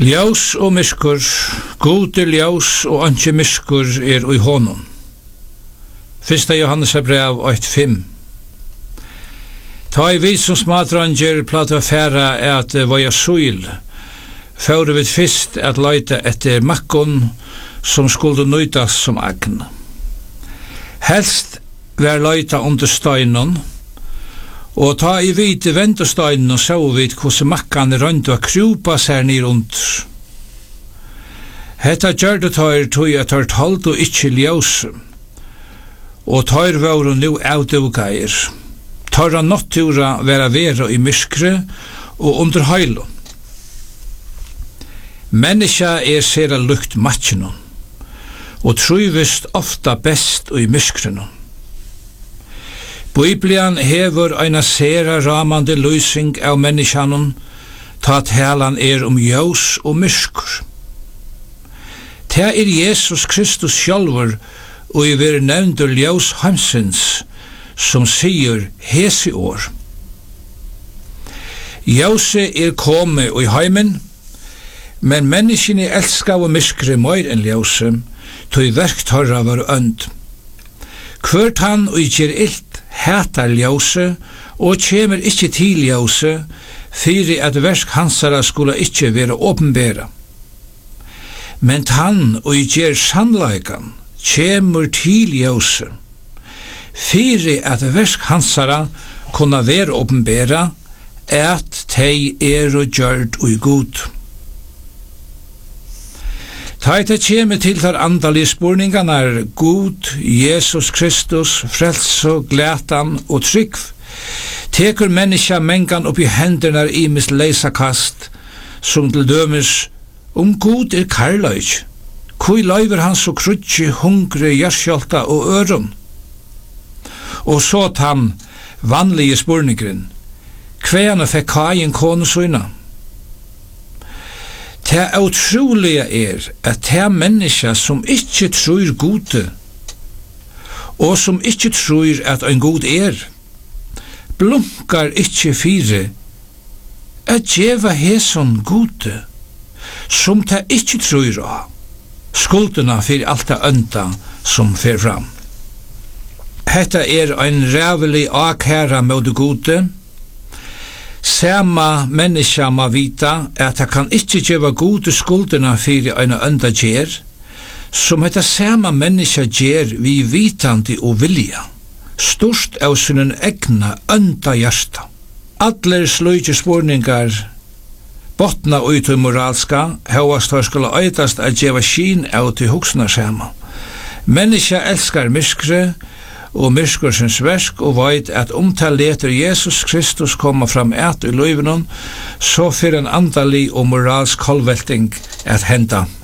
Ljós og miskur, gode ljós og anki miskur i honum. 1. Johannes brev 8:5. Ta i vi som smadranger plata færa at vaja suil, føre vi fyrst at leita etter makkon som skulle nøytas som agn. Helst vær leita under steinon, og ta i vite ventestøynen og så vidt hvordan makkan rundt og krupa seg ned rundt. Hetta gjør det tog at tørt hold og ikke ljøse, og tør våre nu avdugeir. Tørra nattura vera i myskre og under høylo. Menneska sera lukt matjenon, og truvist ofta best i myskrenon. Bibelen hever eina sera ramande lysing av menneskjanon, ta talan ljós og myskur. Ta Jesus Kristus sjálfur og i ver nevndur ljós heimsins, som sier hesi år. Ljóse komi i heimen, men menneskene elskar og myskre meir enn ljóse, tog verk torra var önd. Hvort han og gjer illt hætar ljóse, og kjemur ikkje til ljóse, fyrir at verk hansara skulle ikkje vera åpenbæra. Men han og gjer sannleikan, kjemur til ljóse, fyrir at verk hansara kunna vera åpenbæra, at tei gjørd og god. Taita kjeme til þar andalige spurningarna god, Jesus Kristus, frelse, glætan og trygg, tekur menneska mengan upp i hendurnar i mis leisakast, som til dømes god karløyg, kui løyver han så krutsi, hungre, hjerskjolta og øron. Og så han vanlige spurningren, kveana fekk Kain konu søyna. Det utrolige at det menneska som ikke tror gode, og som ikke tror at en god blunkar ikke fire, at djeva heson gode, som det ikke tror av, skuldena for alt det ønda som fer fram. Hetta en rævelig akæra med det gode. Sama menneska må vita at han kan ikkje gjeva gode skuldena fyrir eina ønda gjer, som hetta sama menneska gjer vi vitandi og vilja, størst av sunnen egna ønda hjarta. Allir sløyge spurningar, botna ut i moralska, høyast har skulle øytast at gjeva skin av til huksna sama. Menneska elskar myskre, og myrskursens versk, og veit at ta leter Jesus Kristus koma fram i løyvenon, så fyrir en andalig og moralsk kolvelting at henda.